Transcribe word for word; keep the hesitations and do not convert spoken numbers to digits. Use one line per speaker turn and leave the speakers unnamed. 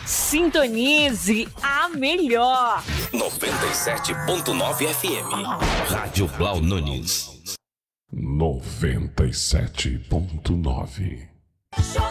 Sintonize a melhor.
noventa e sete ponto nove F M. Rádio Blau Nunes.
noventa e sete ponto nove.